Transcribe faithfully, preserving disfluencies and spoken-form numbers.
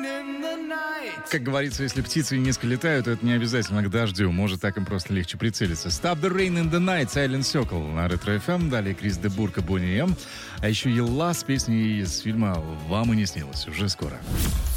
Как говорится, если птицы низко летают, это не обязательно к дождю. Может, так им просто легче прицелиться. Stop the Rain in the Night, Silent Circle на Ретро эф эм. Далее Крис де Бург и Бонни Эм. А еще Елла с песней из фильма «Вам и не снилось». Уже скоро.